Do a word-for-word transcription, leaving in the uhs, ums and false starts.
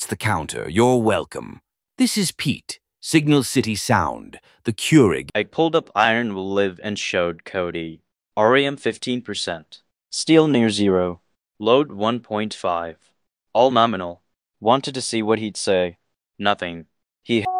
That's the counter. You're welcome. This is Pete, Signal City Sound, the Keurig. I pulled up Iron Will Live and showed Cody. R E M fifteen percent. Steel near zero. Load one point five. All nominal. Wanted to see what he'd say. Nothing. He